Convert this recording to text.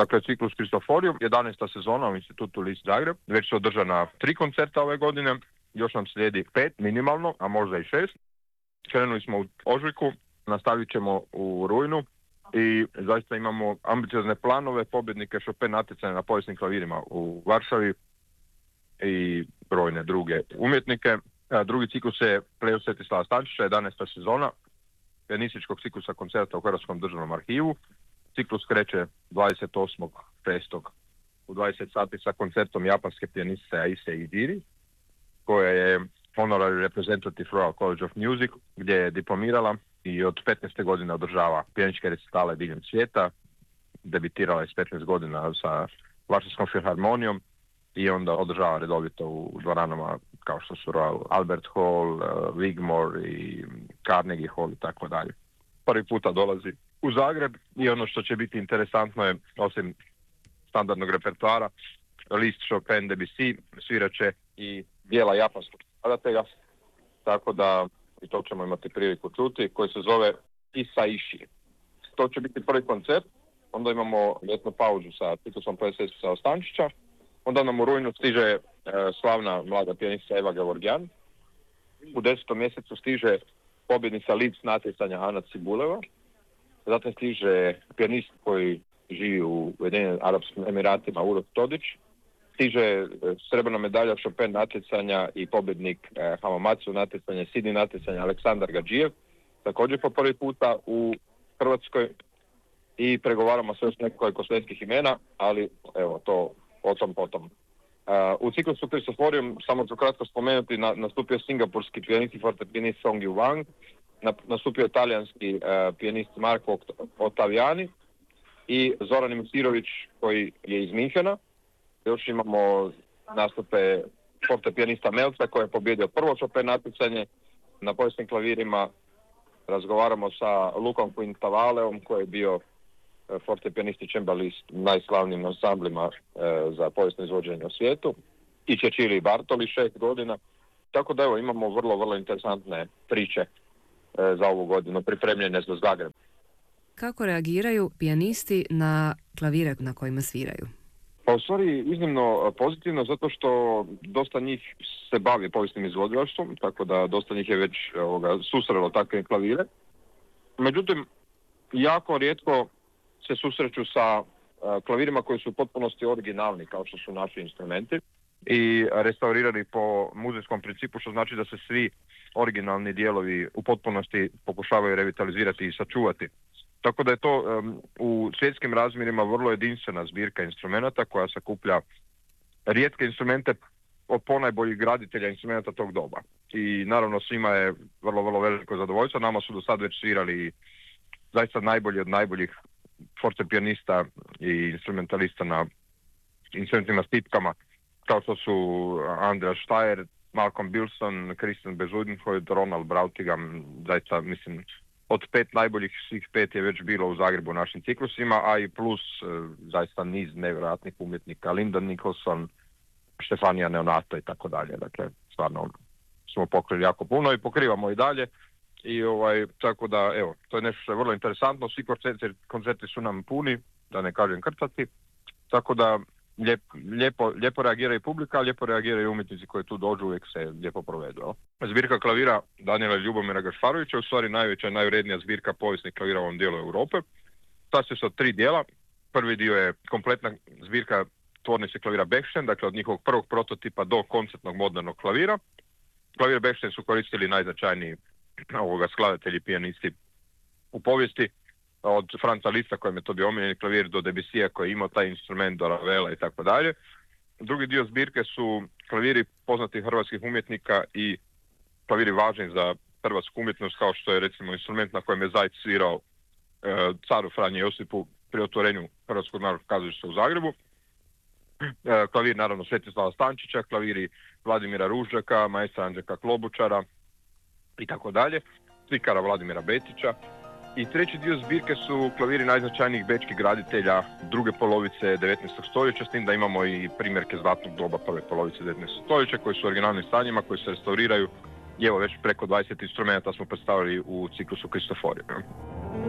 Dakle, ciklus Kristoforijum, 11. sezona u Institutu Liszt Zagreb. Već su održana 3 koncerta ove godine, još nam slijedi 5 minimalno, a možda i 6. Krenuli smo u ožujku, nastavit ćemo u rujnu i zaista imamo ambiciozne planove, pobjednike Chopin natjecanja na povijesnim klavirima u Varšavi i brojne druge umjetnike. Drugi ciklus je Plejus Svetislava Stančića, 11. sezona pijanističkog ciklusa koncerta u Hrvatskom državnom arhivu. Ciklus kreće 28.6. u 20 sati sa koncertom japanske pijaniste Aise Idiri, koja je honorary representative Royal College of Music, gdje je diplomirala i od 15. godine održava pijaničke recitale diljem svijeta. Debitirala je s 15 godina sa Varšavskom filharmonijom i onda održava redovito u dvoranama kao što su Royal Albert Hall, Wigmore i Carnegie Hall i tako dalje. Prvi puta dolazi u Zagreb i ono što će biti interesantno je, osim standardnog repertoara, Liszt, Chopin, Debussy, svirat će i dijela japanskog skladatelja, tako da i to ćemo imati priliku čuti, koji se zove Isaishi. To će biti prvi koncert, onda imamo ljetnu pauzu sa ciklusom Plejus Svetislava Stančića, onda nam u rujnu stiže slavna mlada pijanistica Eva Gevorgyan, u 10. mjesecu stiže pobjednica Liszt natjecanja Ana Cibuleva, zatim stiže pijanist koji živi u Ujedinjenim Arapskim Emiratima Uroš Todić, stiže srebrna medalja Chopin natjecanja i pobjednik Hamamatsu natjecanja, Sidney natjecanja Aleksandar Gadžijev, također po prvi puta u Hrvatskoj, i pregovaramo sve s nekoliko slovenskih imena, ali evo to o tom potom. U ciklusu Kristoforijum, samo ću kratko spomenuti, nastupio singapurski pijanist i fortepijanist Song Yu Wang, nastupio talijanski pijanist Marko Ottaviani i Zoran Misirović koji je iz Minhena. Još imamo nastupe fortepijanista Melca koji je pobjedio prvo Chopin natjecanje na povijesnim klavirima. Razgovaramo sa Lukom Quintavaleom koji je bio fortepijanist i cembalist najslavnijim ansamblima za povijesno izvođenje u svijetu, i Cecilii Bartoli 6 godina. Tako da evo imamo vrlo interesantne priče za ovu godinu pripremljene za Zagreb. Kako reagiraju pijanisti na klavire na kojima sviraju? Pa u stvari iznimno pozitivno, zato što dosta njih se bavi povijesnim izvođaštvom, tako da dosta njih je već susrelo takve klavire. Međutim, jako rijetko se susreću sa klavirima koji su u potpunosti originalni, kao što su naši instrumenti, i restaurirani po muzejskom principu, što znači da se svi originalni dijelovi u potpunosti pokušavaju revitalizirati i sačuvati. Tako da je to u svjetskim razmjerima vrlo jedinstvena zbirka instrumenata koja sakuplja rijetke instrumente od ponajboljih graditelja instrumenta tog doba. I naravno svima je vrlo veliko zadovoljstvo. Nama su do sad već svirali zaista najbolji od najboljih fortepijanista i instrumentalista na instrumentima s tipkama, kao što su Andreas Steyr, Malcolm Bilson, Christian Bezuidenhout, Ronald Brautigam. Zaista mislim od 5 najboljih, svih 5 je već bilo u Zagrebu u našim ciklusima, a i plus zaista niz nevjerojatnih umjetnika, Linda Nicholson, Stefania Neonato i tako dalje. Dakle, stvarno smo pokrili jako puno i pokrivamo i dalje. I tako da, evo, to je nešto što je vrlo interesantno. Svi koncerti su nam puni, da ne kažem krcati, tako da lijepo reagira i publika, lijepo reagiraju i umjetnici koji tu dođu, uvijek se lijepo provedu. Zbirka klavira Daniela Ljubomira Gašparovića je u stvari najveća i najvrednija zbirka povijesnih klavira u ovom dijelu Europe. Sastoji se od 3 dijela. Prvi dio je kompletna zbirka tvornice klavira Bechstein, dakle od njihovog prvog prototipa do koncertnog modernog klavira. Klavir Bechstein su koristili najznačajniji skladatelji, pijanisti u povijesti, od Franza Liszta kojem je to bio omiljeni klavir do Debussya koji je imao taj instrument, do Ravela i tako dalje. Drugi dio zbirke su klaviri poznatih hrvatskih umjetnika i klaviri važni za hrvatsku umjetnost, kao što je recimo instrument na kojem je Zajc svirao caru Franji Josipu pri otvorenju Hrvatskog narodnog kazališta u Zagrebu. Klavir naravno Svetislava Stančića, klaviri Vladimira Ružđaka, maestra Anđelka Klobučara i tako dalje, slikara Vladimira Betića. I treći dio zbirke su klaviri najznačajnijih bečkih graditelja druge polovice 19. stoljeća, s tim da imamo i primjerke zlatnog doba prve polovice 19. stoljeća koji su u originalnim stanjima, koji se restauriraju. I evo već preko 20 instrumenta smo predstavili u ciklusu Kristoforijum.